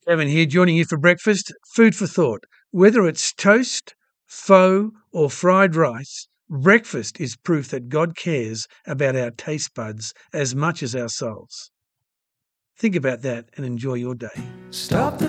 Kevin here, joining you for breakfast. Food for thought. Whether it's toast, pho, or fried rice, breakfast is proof that God cares about our taste buds as much as our souls. Think about that and enjoy your day. Stop the